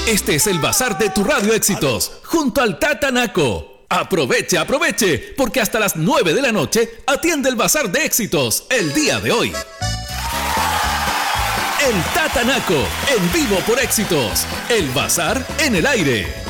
Este es el Bazar de tu Radio Éxitos, junto al Tata Naco. Aproveche, porque hasta las 9 de la noche atiende el Bazar de Éxitos el día de hoy. El Tata Naco, en vivo por Éxitos. El Bazar en el aire.